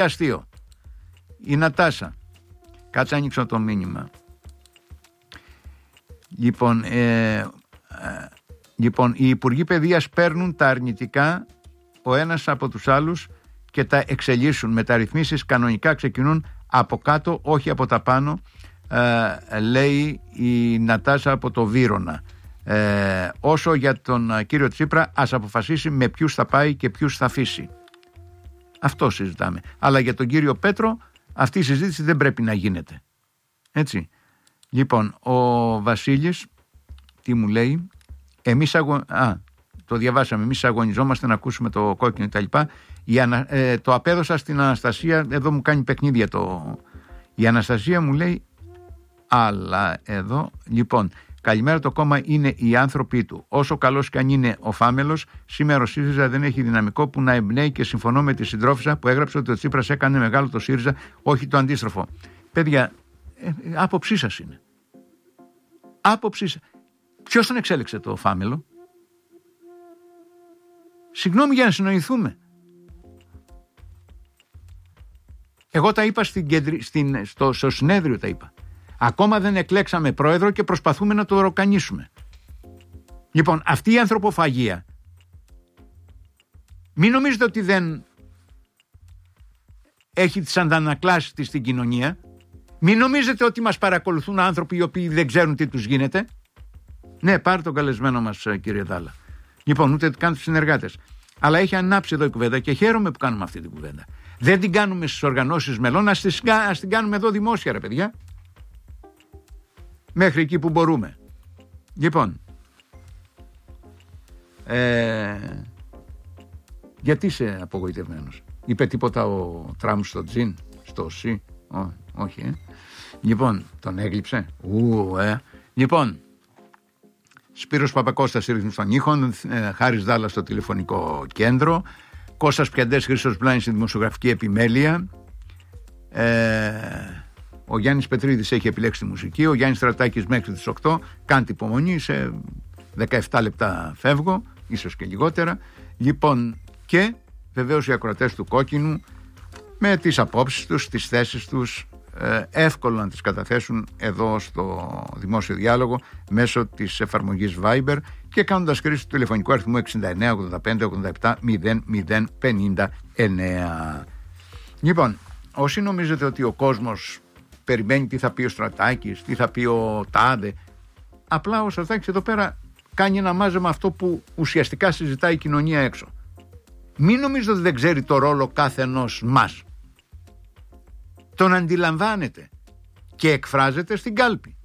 αστείο. Η Νατάσα. Κάτσε, άνοιξω το μήνυμα. Λοιπόν, οι Υπουργοί Παιδείας παίρνουν τα αρνητικά ο ένας από τους άλλους και τα εξελίσσουν. Μεταρρυθμίσεις κανονικά ξεκινούν από κάτω, όχι από τα πάνω, λέει η Νατάσα από το Βύρωνα. Όσο για τον κύριο Τσίπρα, ας αποφασίσει με ποιους θα πάει και ποιους θα αφήσει. Αυτό συζητάμε. Αλλά για τον κύριο Πέτρο αυτή η συζήτηση δεν πρέπει να γίνεται. Έτσι. Λοιπόν, ο Βασίλης τι μου λέει? Το διαβάσαμε. Εμείς αγωνιζόμαστε να ακούσουμε το κόκκινο κτλ. Το απέδωσα στην Αναστασία. Εδώ μου κάνει παιχνίδια η Αναστασία μου λέει αλλά εδώ. Λοιπόν, καλημέρα, το κόμμα είναι οι άνθρωποι του. Όσο καλός και αν είναι ο Φάμελος, σήμερα ο ΣΥΡΙΖΑ δεν έχει δυναμικό που να εμπνέει και συμφωνώ με τη συντρόφισσα που έγραψε ότι ο Τσίπρας έκανε μεγάλο το ΣΥΡΙΖΑ, όχι το αντίστροφο. Παιδιά, άποψή σας είναι. Άποψή σας. Ποιος τον εξέλεξε το Φάμελο? Συγγνώμη για να συνοηθούμε. Εγώ τα είπα στο συνέδριο τα είπα. Ακόμα δεν εκλέξαμε πρόεδρο και προσπαθούμε να το οροκανίσουμε. Λοιπόν, αυτή η ανθρωποφαγία, μην νομίζετε ότι δεν έχει τις αντανακλάσεις της στην κοινωνία. Μην νομίζετε ότι μας παρακολουθούν άνθρωποι οι οποίοι δεν ξέρουν τι τους γίνεται. Ναι, πάρε τον καλεσμένο μας, κύριε Δάλα. Λοιπόν, ούτε καν τους συνεργάτες. Αλλά έχει ανάψει εδώ η κουβέντα και χαίρομαι που κάνουμε αυτή την κουβέντα. Δεν την κάνουμε στις οργανώσεις μελών, ας την κάνουμε εδώ δημόσια, ρε παιδιά. Μέχρι εκεί που μπορούμε. Λοιπόν, γιατί είσαι απογοητευμένος? Είπε τίποτα ο Τραμπ στο τζιν, στο σι? Όχι. Λοιπόν, τον έγλειψε. Λοιπόν, Σπύρος Παπακώστας, ρύθμιση των ήχων, Χάρης Δάλλας στο τηλεφωνικό κέντρο, Κώστας Πιαντές, Χρήστος Μπλάνης στη δημοσιογραφική επιμέλεια, ο Γιάννης Πετρίδης έχει επιλέξει τη μουσική, ο Γιάννης Στρατάκης μέχρι τις 8, κάντε υπομονή, σε 17 λεπτά φεύγω, ίσως και λιγότερα. Λοιπόν, και βεβαίως οι ακροατές του Κόκκινου με τις απόψεις τους, τις θέσεις τους, εύκολο να τις καταθέσουν εδώ στο δημόσιο διάλογο μέσω της εφαρμογής Viber και κάνοντας χρήση του τηλεφωνικού αριθμού 69 85 87 0059. Λοιπόν, όσοι νομίζετε ότι ο κόσμος περιμένει τι θα πει ο Στρατάκης, τι θα πει ο Τάδε, απλά ο Στρατάκης εδώ πέρα κάνει ένα μάζεμα αυτό που ουσιαστικά συζητάει η κοινωνία έξω. Μην νομίζετε ότι δεν ξέρει το ρόλο κάθε ενός μας. Τον αντιλαμβάνεται και εκφράζεται στην κάλπη.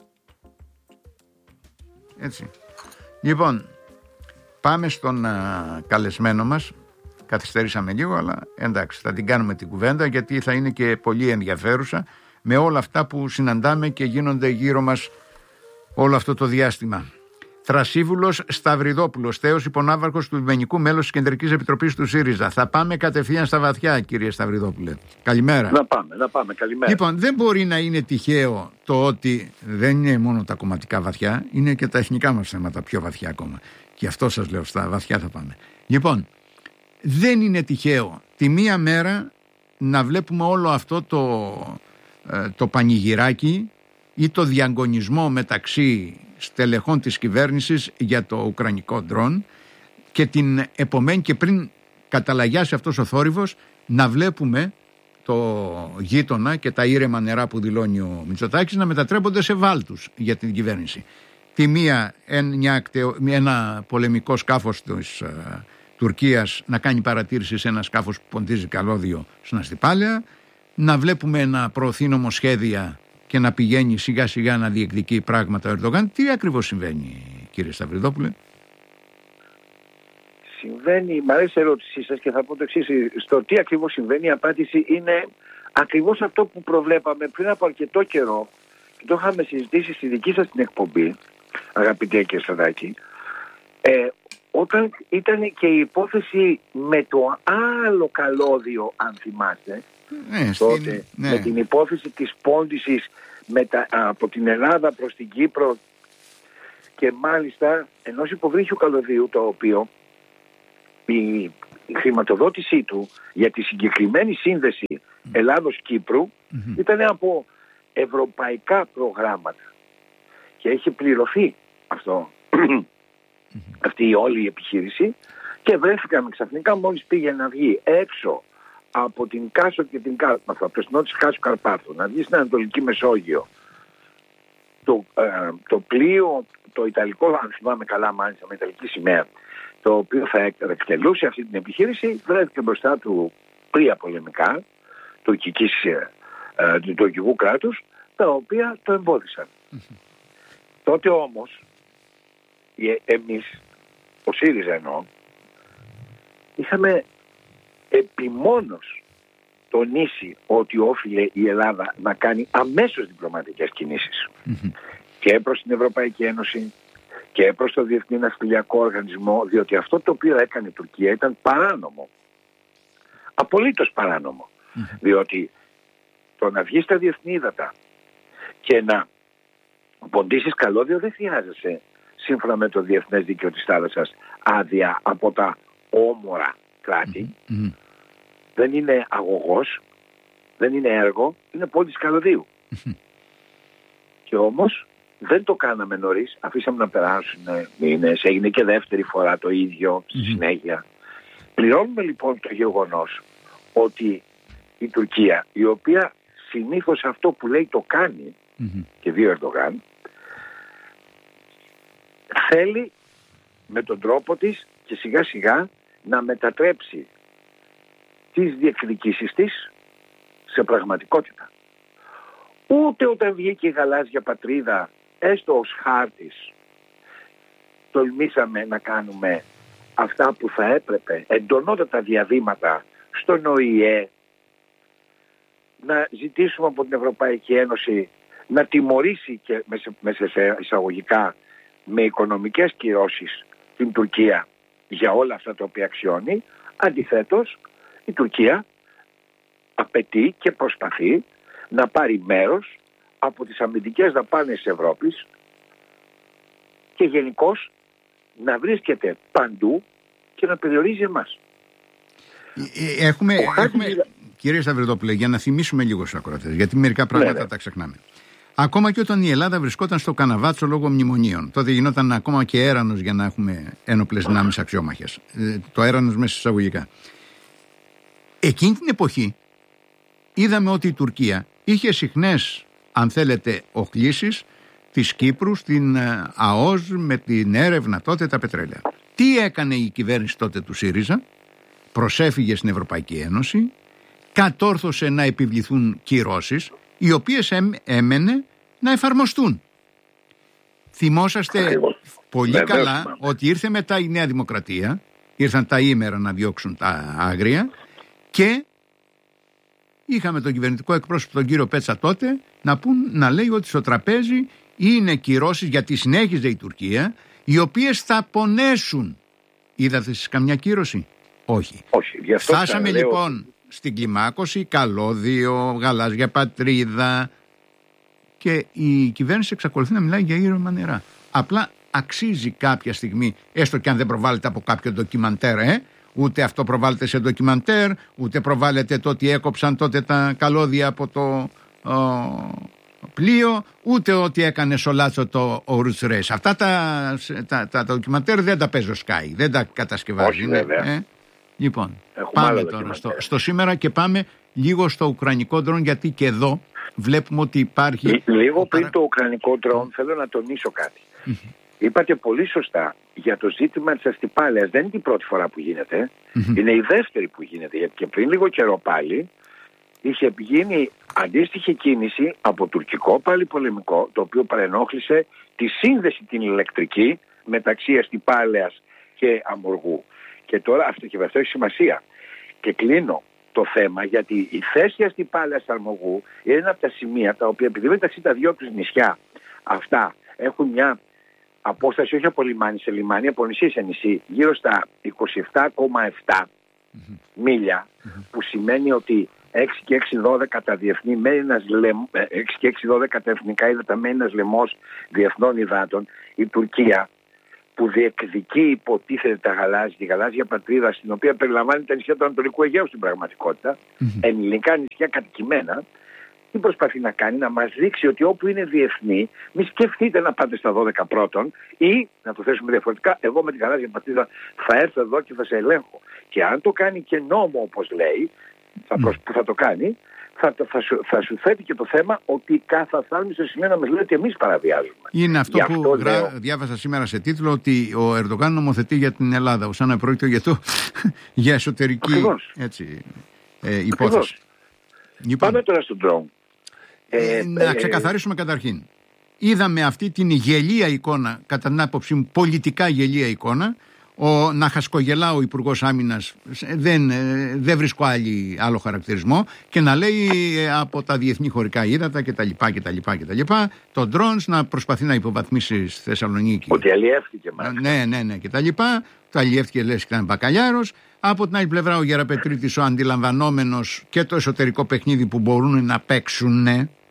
Έτσι. Λοιπόν, πάμε στον καλεσμένο μας. Καθυστερήσαμε λίγο, αλλά εντάξει, θα την κάνουμε την κουβέντα γιατί θα είναι και πολύ ενδιαφέρουσα με όλα αυτά που συναντάμε και γίνονται γύρω μας όλο αυτό το διάστημα. Θρασίβουλος Σταυριδόπουλος, Θέος Υπονάβαρχος του Λιμενικού, μέλος της Κεντρικής Επιτροπής του ΣΥΡΙΖΑ. Θα πάμε κατευθείαν στα βαθιά, κύριε Σταυριδόπουλε. Καλημέρα. Να πάμε, καλημέρα. Λοιπόν, δεν μπορεί να είναι τυχαίο το ότι δεν είναι μόνο τα κομματικά βαθιά, είναι και τα εθνικά μας θέματα πιο βαθιά ακόμα. Και αυτό σας λέω, στα βαθιά θα πάμε. Λοιπόν, δεν είναι τυχαίο τη μία μέρα να βλέπουμε όλο αυτό το πανηγυράκι ή το διαγωνισμό μεταξύ στελεχών της κυβέρνησης για το ουκρανικό ντρόν και την επομένη και πριν καταλαγιάσει αυτός ο θόρυβος να βλέπουμε το γείτονα και τα ήρεμα νερά που δηλώνει ο Μητσοτάκης να μετατρέπονται σε βάλτους για την κυβέρνηση. Τη μία ένα πολεμικό σκάφος της Τουρκίας να κάνει παρατήρηση σε ένα σκάφος που ποντίζει καλώδιο στην Αστυπάλαια, να βλέπουμε να προωθεί νομοσχέδια και να πηγαίνει σιγά σιγά να διεκδικεί πράγματα ο Ερντογάν. Τι ακριβώς συμβαίνει, κύριε Σταυριδόπουλε? Συμβαίνει, μ' αρέσει η ερώτησή σας και θα πω το εξής. Στο τι ακριβώς συμβαίνει, η απάντηση είναι ακριβώς αυτό που προβλέπαμε πριν από αρκετό καιρό και το είχαμε συζητήσει στη δική σας την εκπομπή, αγαπητέ κύριε Στρατάκη, όταν ήταν και η υπόθεση με το άλλο καλώδιο, αν θυμάστε, τότε, με την υπόθεση της πώντησης από την Ελλάδα προς την Κύπρο και μάλιστα ενός υποβρύχιου καλωδίου, το οποίο η χρηματοδότησή του για τη συγκεκριμένη σύνδεση Ελλάδος-Κύπρου ήταν από ευρωπαϊκά προγράμματα και έχει πληρωθεί αυτό, αυτή η όλη η επιχείρηση, και βρέθηκαμε ξαφνικά, μόλις πήγε να βγει έξω από την Κάσο και την Κάρπαθο, από το στενό της Κάσου Καρπάθου, να βγει στην Ανατολική Μεσόγειο, το πλοίο, το ιταλικό, αν θυμάμαι καλά μάλιστα, με ιταλική σημαία, το οποίο θα εκτελούσε αυτή την επιχείρηση, βρέθηκε μπροστά του πλοία πολεμικά του τουρκικού κράτους, τα οποία το εμπόδισαν. Τότε όμως εμείς, ο ΣΥΡΙΖΑ εννοώ, είχαμε επιμόνως τονίσει ότι όφιλε η Ελλάδα να κάνει αμέσως διπλωματικές κινήσεις και προς την Ευρωπαϊκή Ένωση και προς το Διεθνή Ναυτιλιακό Οργανισμό, διότι αυτό το οποίο έκανε η Τουρκία ήταν παράνομο. Απολύτως παράνομο. Διότι το να βγεις στα διεθνή ύδατα και να ποντίσεις καλώδιο δεν χρειάζεσαι, σύμφωνα με το Διεθνές Δίκαιο της Θάλασσας, άδεια από τα όμορα κράτη. Δεν είναι αγωγός, δεν είναι έργο, είναι πόντιση καλωδίου. Και όμως δεν το κάναμε νωρίς, αφήσαμε να περάσουν μήνες, έγινε και δεύτερη φορά το ίδιο στη συνέχεια. Πληρώνουμε λοιπόν το γεγονός ότι η Τουρκία, η οποία συνήθως αυτό που λέει το κάνει, και δύο Ερντογάν, θέλει με τον τρόπο της και σιγά σιγά να μετατρέψει τις διεκδικήσεις της σε πραγματικότητα. Ούτε όταν βγήκε η γαλάζια πατρίδα, έστω ως χάρτης, τολμήσαμε να κάνουμε αυτά που θα έπρεπε, εντονότατα διαβήματα στον ΟΗΕ, να ζητήσουμε από την Ευρωπαϊκή Ένωση να τιμωρήσει και μέσα σε εισαγωγικά με οικονομικές κυρώσεις την Τουρκία για όλα αυτά τα οποία αξιώνει. Αντιθέτως, η Τουρκία απαιτεί και προσπαθεί να πάρει μέρος από τις αμυντικές δαπάνες της Ευρώπης και γενικώς να βρίσκεται παντού και να περιορίζει εμάς. Έχουμε, κύριε Σταυριδόπουλε, για να θυμίσουμε λίγο στους ακροατές, γιατί μερικά πράγματα τα ξεχνάμε. Ακόμα και όταν η Ελλάδα βρισκόταν στο Καναβάτσο λόγω μνημονίων, τότε γινόταν ακόμα και έρανος για να έχουμε ένοπλες δυνάμεις αξιόμαχες. Το έρανος μέσα εισαγωγικά. Εκείνη την εποχή είδαμε ότι η Τουρκία είχε συχνές, αν θέλετε, οχλήσεις της Κύπρου στην ΑΟΣ με την έρευνα τότε τα πετρέλαια. Τι έκανε η κυβέρνηση τότε του ΣΥΡΙΖΑ? Προσέφυγε στην Ευρωπαϊκή Ένωση, κατόρθωσε να επιβληθούν κυρώσεις, οι οποίες έμενε να εφαρμοστούν. Θυμόσαστε πολύ καλά ότι ήρθε μετά η Νέα Δημοκρατία, ήρθαν τα ήμερα να διώξουν τα άγρια και είχαμε τον κυβερνητικό εκπρόσωπο τον κύριο Πέτσα τότε να λέει ότι στο τραπέζι είναι κυρώσεις, γιατί συνέχιζε η Τουρκία, οι οποίες θα πονέσουν. Είδατε εσείς καμιά κύρωση? Όχι. Φτάσαμε λοιπόν στην κλιμάκωση, καλώδιο, γαλάζια πατρίδα, και η κυβέρνηση εξακολουθεί να μιλάει για ήρεμα νερά. Απλά αξίζει κάποια στιγμή, έστω και αν δεν προβάλλεται από κάποιο ντοκιμαντέρ, ούτε αυτό προβάλλεται σε ντοκιμαντέρ, ούτε προβάλλεται το ότι έκοψαν τότε τα καλώδια από το πλοίο, ούτε ότι έκανε σολάτσο το Rouge Race. Αυτά τα ντοκιμαντέρ δεν τα παίζει ο Sky, δεν τα κατασκευάζει. Λοιπόν, πάμε τώρα στο σήμερα και πάμε λίγο στο ουκρανικό ντρόν, γιατί και εδώ βλέπουμε ότι υπάρχει... Λίγο πριν το ουκρανικό ντρόν θέλω να τονίσω κάτι. Είπατε πολύ σωστά για το ζήτημα της αστυπάλαιας. Δεν είναι η πρώτη φορά που γίνεται, είναι η δεύτερη που γίνεται, γιατί και πριν λίγο καιρό πάλι είχε γίνει αντίστοιχη κίνηση από τουρκικό πάλι πολεμικό, το οποίο παρενόχλησε τη σύνδεση την ηλεκτρική μεταξύ αστυπάλαιας και Αμοργού. Και τώρα αυτό έχει σημασία. Και κλείνω το θέμα, γιατί η θέση αστυπάλαιας Αμοργού είναι ένα από τα σημεία τα οποία, επειδή μεταξύ τα δυο τους νησιά αυτά έχουν μια απόσταση όχι από λιμάνι σε λιμάνι, από νησί σε νησί, γύρω στα 27,7 μίλια, που σημαίνει ότι 6 και 6,12 τα διεθνή με 6 και 6,12 τα εθνικά ύδατα με ένας λαιμός διεθνών υδάτων. Η Τουρκία που διεκδικεί υποτίθεται τη γαλάζια πατρίδα, στην οποία περιλαμβάνει τα νησιά του Ανατολικού Αιγαίου στην πραγματικότητα, ελληνικά νησιά κατοικημένα, τι προσπαθεί να κάνει? Να μας δείξει ότι όπου είναι διεθνή, μη σκεφτείτε να πάτε στα 12 πρώτον, ή να το θέσουμε διαφορετικά, εγώ με τη γαλάζια πατρίδα θα έρθω εδώ και θα σε ελέγχω. Και αν το κάνει και νόμο, όπως λέει, που θα το κάνει, θα σου θέτει και το θέμα ότι κάθε θάλμη σημαίνει να μας λέει ότι εμείς παραβιάζουμε. Είναι αυτό που διάβασα σήμερα σε τίτλο, ότι ο Ερντογάν νομοθετεί για την Ελλάδα, σαν να πρόκειται για εσωτερική υπόθεση. Πάμε τώρα στον drone. Να ξεκαθαρίσουμε καταρχήν. Είδαμε αυτή την γελία εικόνα, κατά την άποψή μου πολιτικά γελία εικόνα. Να χασκογελά ο Υπουργός Άμυνας, δεν βρίσκω άλλο χαρακτηρισμό, και να λέει από τα διεθνή χωρικά ύδατα κτλ. Το drones να προσπαθεί να υποβαθμίσει στη Θεσσαλονίκη. Ότι αλλιεύτηκε μάλιστα. Ναι, κτλ. Το αλλιεύτηκε, λες, και ήταν μπακαλιάρος. Από την άλλη πλευρά ο Γεραπετρίτης, ο αντιλαμβανόμενος και το εσωτερικό παιχνίδι που μπορούν να παίξουν,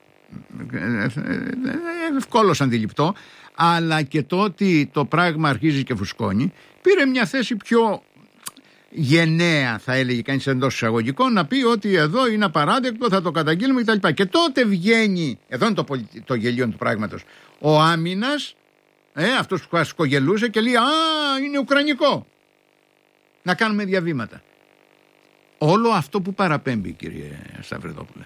ευκόλως αντιληπτό, αλλά και το ότι το πράγμα αρχίζει και φουσκώνει, πήρε μια θέση πιο γενναία, θα έλεγε κανείς εντός εισαγωγικών, να πει ότι εδώ είναι απαράδεκτο, θα το καταγγείλουμε κτλ. Και τότε βγαίνει, εδώ είναι το γελίο του πράγματος, ο Άμυνας, αυτός που ασκογελούσε, και λέει είναι ουκρανικό, να κάνουμε διαβήματα. Όλο αυτό που παραπέμπει, κύριε Σταυρεδόπουλε?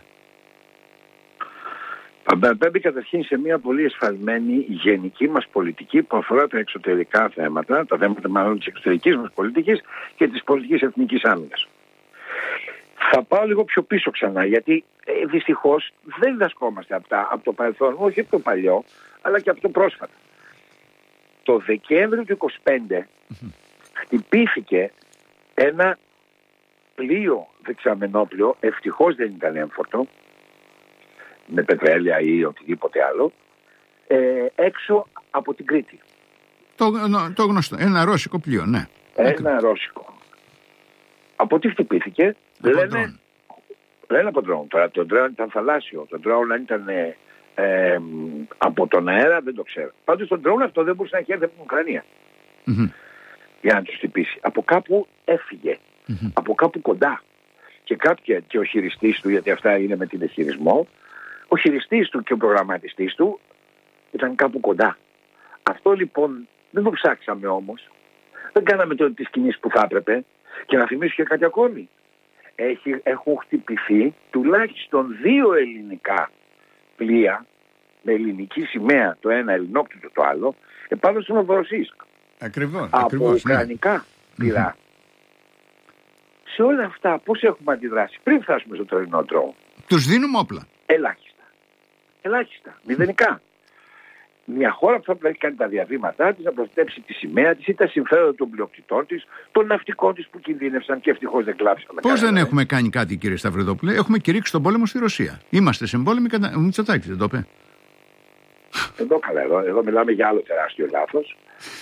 Παραπέμπει καταρχήν σε μια πολύ εσφαλμένη γενική μας πολιτική που αφορά τα εξωτερικά θέματα, τα θέματα μάλλον της εξωτερικής μας πολιτικής και της πολιτικής εθνικής άμυνας. Θα πάω λίγο πιο πίσω ξανά, γιατί δυστυχώς δεν διδασκόμαστε από το παρελθόν, όχι από το παλιό, αλλά και από το πρόσφατα. Το Δεκέμβριο του 2025 χτυπήθηκε ένα πλοίο δεξαμενόπλοιο, ευτυχώς δεν ήταν έμφορτο, με πετρέλαια ή οτιδήποτε άλλο, έξω από την Κρήτη. Το γνωστό, ένα ρώσικο πλοίο, ναι. Ένα ρώσικο. Από τι χτυπήθηκε? Λένε από drone. Τώρα το drone ήταν θαλάσσιο. Το drone αν ήταν από τον αέρα δεν το ξέρω. Πάντως το drone αυτό δεν μπορούσε να έχει έρθει από την Ουκρανία για να τους χτυπήσει. Από κάπου έφυγε. Από κάπου κοντά. Και ο χειριστής του, γιατί αυτά είναι με την χειρισμό, ο χειριστής του και ο προγραμματιστής του ήταν κάπου κοντά. Αυτό λοιπόν δεν το ψάξαμε όμως. Δεν κάναμε τις κινήσεις που θα έπρεπε. Και να θυμίσω και κάτι ακόμη. Έχουν χτυπηθεί τουλάχιστον 2 ελληνικά πλοία με ελληνική σημαία, το ένα ελληνόκτητο το άλλο, επάνω στο Νοβοροσίσκ. Ακριβώς. Από ουκρανικά πυρά. Σε όλα αυτά πώς έχουμε αντιδράσει πριν φτάσουμε στο τωρινό τρόπο? Τους δίνουμε όπλα. Ελάχιστα. Μηδενικά. Μια χώρα που θα πρέπει να κάνει τα διαβήματά της, να προστατεύσει τη σημαία της ή τα συμφέροντα των πλειοκτητών της, των ναυτικών της που κινδύνευσαν και ευτυχώς δεν κλάψαν. Πώς δεν έχουμε κάνει κάτι, κύριε Σταυρεδόπουλε? Έχουμε κηρύξει τον πόλεμο στη Ρωσία. Είμαστε σε πόλεμο κατά. Μητσοτάκης δεν το είπε? Εδώ καλά, εδώ μιλάμε για άλλο τεράστιο λάθος.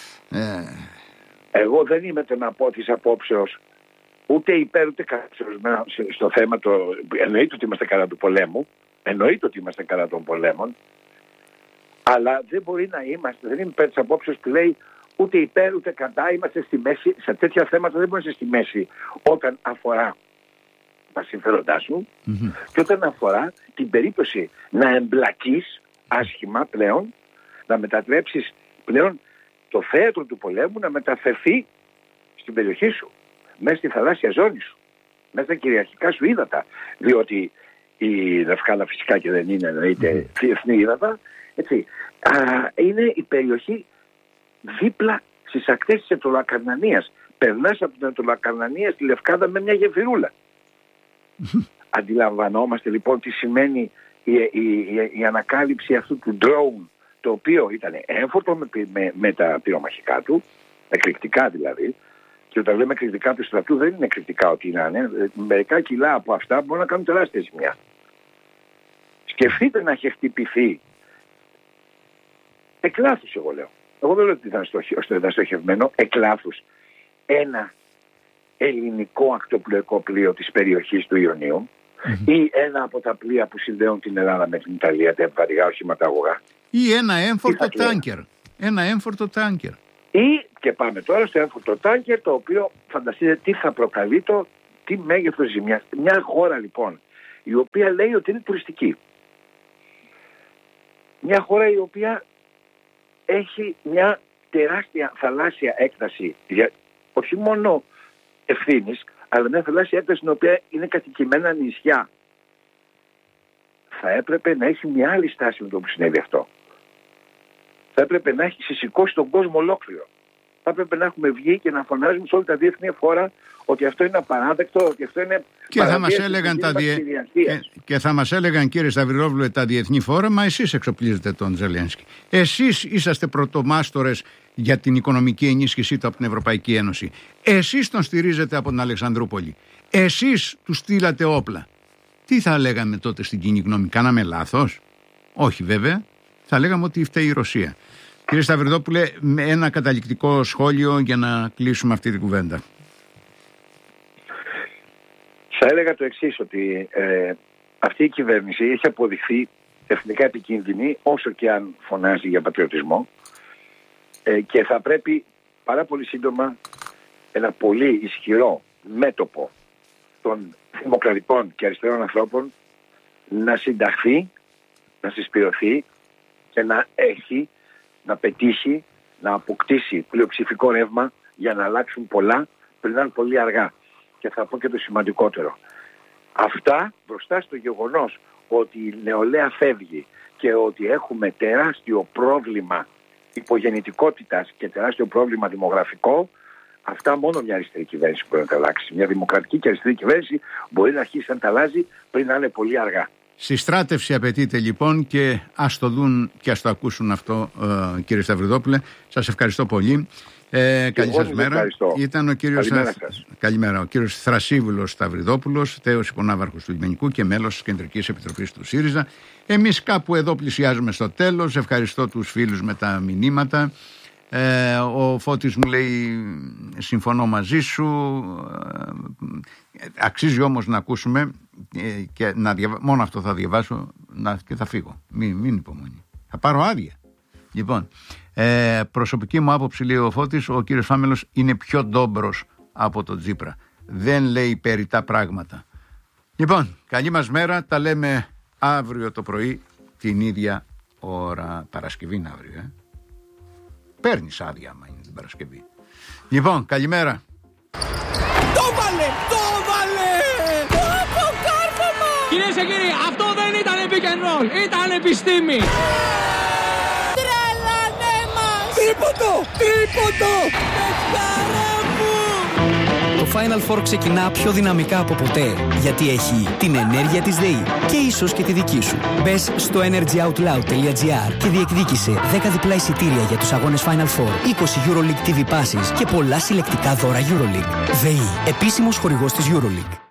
Εγώ δεν είμαι το να πω της απόψεως ούτε υπέρ ούτε κατά στο θέμα εννοείται ότι είμαστε κατά του πολέμου, εννοείται ότι είμαστε κατά των πολέμων, αλλά δεν μπορεί να είμαστε, δεν είμαι υπέρ της απόψεως που λέει ούτε υπέρ ούτε κατά, είμαστε στη μέση, σε τέτοια θέματα δεν μπορεί να είσαι στη μέση όταν αφορά τα συμφέροντά σου και όταν αφορά την περίπτωση να εμπλακείς άσχημα πλέον, να μετατρέψεις πλέον το θέατρο του πολέμου να μεταφερθεί στην περιοχή σου, μέσα στη θαλάσσια ζώνη σου, μέσα στα κυριαρχικά σου ύδατα, διότι η Λευκάδα φυσικά και δεν είναι εννοείται διεθνή ύδατα, έτσι. Είναι η περιοχή δίπλα στις ακτές της Αιτωλοακαρνανίας. Περνάς από την Αιτωλοακαρνανία στη Λευκάδα με μια γεφυρούλα. Αντιλαμβανόμαστε λοιπόν τι σημαίνει η ανακάλυψη αυτού του drone, το οποίο ήταν έμφορτο με τα πυρομαχικά του, εκρηκτικά δηλαδή, και όταν λέμε εκρηκτικά του στρατού δεν είναι εκρηκτικά ότι είναι, μερικά κιλά από αυτά μπορούν να κάνουν τεράστια ζημιά. Σκεφτείτε να έχει χτυπηθεί εκ λάθους, εγώ λέω. Εγώ δεν λέω ότι ήταν στοχευμένο, εκ λάθους ένα ελληνικό ακτοπλοϊκό πλοίο της περιοχής του Ιωνίου ή ένα από τα πλοία που συνδέουν την Ελλάδα με την Ιταλία, τα βαριά οχηματαγωγά. Ή ένα έμφορτο τάνκερ. Ένα έμφορτο τάνκερ. Ή και πάμε τώρα στο έμφορτο τάνκερ, το οποίο φανταστείτε τι θα προκαλεί τι μέγεθος ζημιάς. Μια χώρα λοιπόν η οποία λέει ότι είναι τουριστική. Μια χώρα η οποία έχει μια τεράστια θαλάσσια έκταση, όχι μόνο ευθύνης, αλλά μια θαλάσσια έκταση στην οποία είναι κατοικημένα νησιά. Θα έπρεπε να έχει μια άλλη στάση με το που συνέβη αυτό. Θα έπρεπε να έχει συσσηκώσει τον κόσμο ολόκληρο. Θα έπρεπε να έχουμε βγει και να φωνάζουμε σε όλα τα διεθνή φόρα ότι αυτό είναι απαράδεκτο, ότι αυτό είναι και θα μας έλεγαν κύριε Σταυριδόπουλε τα διεθνή φόρα, μα εσείς εξοπλίζετε τον Ζελένσκι. Εσείς είσαστε πρωτομάστορες για την οικονομική ενίσχυσή του από την Ευρωπαϊκή Ένωση. Εσείς τον στηρίζετε από την Αλεξανδρούπολη. Εσείς του στείλατε όπλα. Τι θα λέγαμε τότε στην κοινή γνώμη, κάναμε λάθος? Όχι βέβαια, θα λέγαμε ότι φταίει η Ρωσία. Κύριε Σταυριδόπουλε, με ένα καταληκτικό σχόλιο για να κλείσουμε αυτή την κουβέντα. Θα έλεγα το εξής, ότι αυτή η κυβέρνηση έχει αποδειχθεί εθνικά επικίνδυνη, όσο και αν φωνάζει για πατριωτισμό, και θα πρέπει πάρα πολύ σύντομα ένα πολύ ισχυρό μέτωπο των δημοκρατικών και αριστερών ανθρώπων να συνταχθεί, να συσπηρωθεί και να πετύχει, να αποκτήσει πλειοψηφικό ρεύμα για να αλλάξουν πολλά πριν να είναι πολύ αργά. Και θα πω και το σημαντικότερο. Αυτά μπροστά στο γεγονός ότι η νεολαία φεύγει και ότι έχουμε τεράστιο πρόβλημα υπογεννητικότητας και τεράστιο πρόβλημα δημογραφικό, αυτά μόνο μια αριστερή κυβέρνηση μπορεί να τα αλλάξει. Μια δημοκρατική και αριστερή κυβέρνηση μπορεί να αρχίσει να τα αλλάζει πριν να είναι πολύ αργά. Συστράτευση απαιτείται λοιπόν και ας το δουν και ας το ακούσουν αυτό, κύριε Σταυριδόπουλε. Σας ευχαριστώ πολύ. Καλή σας μέρα. Ήταν ο κύριος, καλημέρα, ο κύριος Θρασίβουλος Σταυριδόπουλος, τέος υπονάβαρχος του Λιμενικού και μέλος της Κεντρικής Επιτροπής του ΣΥΡΙΖΑ. Εμείς κάπου εδώ πλησιάζουμε στο τέλος. Ευχαριστώ τους φίλους με τα μηνύματα. Ο Φώτης μου λέει συμφωνώ μαζί σου, αξίζει όμως να ακούσουμε και μόνο αυτό θα διαβάσω και θα φύγω, μην υπομονή, θα πάρω άδεια. Λοιπόν, προσωπική μου άποψη, λέει ο Φώτης, ο κύριος Φάμελος είναι πιο ντόμπρος από τον Τσίπρα, δεν λέει περιττά πράγματα. Λοιπόν, καλή μας μέρα, τα λέμε αύριο το πρωί την ίδια ώρα. Παρασκευή είναι αύριο, παίρνεις άδεια άμα είναι την Παρασκευή. Λοιπόν, καλημέρα. Το βάλε! Το κάρφωμα! Κυρίες και κύριοι, αυτό δεν ήταν pick and roll, ήταν επιστήμη. Τρελανέ μας! Τρίποντο! Πεθιάρα μου! Το Final Four ξεκινά πιο δυναμικά από ποτέ, γιατί έχει την ενέργεια της ΔΕΗ και ίσως και τη δική σου. Μπες στο energyoutloud.gr και διεκδίκησε 10 διπλά εισιτήρια για τους αγώνες Final Four, 20 EuroLeague TV passes και πολλά συλλεκτικά δώρα EuroLeague. ΔΕΗ, επίσημος χορηγός της EuroLeague.